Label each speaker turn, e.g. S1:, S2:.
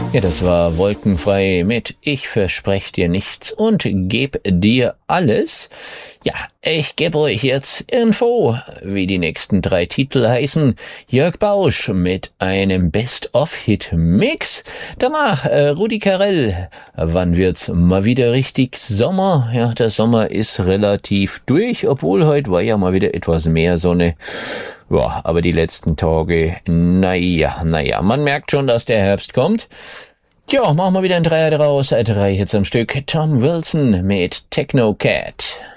S1: Ja, das war Wolkenfrei mit Ich versprech dir nichts und geb dir alles. Ja, ich gebe euch jetzt Info, wie die nächsten 3 Titel heißen. Jörg Bausch mit einem Best-of-Hit-Mix. Danach Rudi Carrell. Wann wird's mal wieder richtig Sommer? Ja, der Sommer ist relativ durch, obwohl heute war ja mal wieder etwas mehr Sonne. Ja, aber die letzten Tage, naja, man merkt schon, dass der Herbst kommt. Tja, machen wir wieder ein Dreier draus. 3 Hits am Stück. Tom Wilson mit Techno Cat.